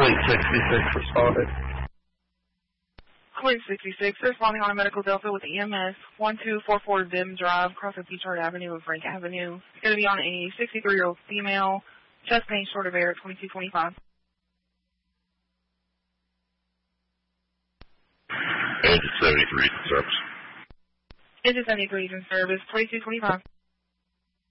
Fleet 66 responded. Fleet 66, responding on a medical Delta with EMS 1244 Bim Drive, across of Peachard Avenue and Frank Avenue. It's going to be on a 63-year-old female, chest pain, short of air, 2225. 73 service. Engine 73 in service, 2225.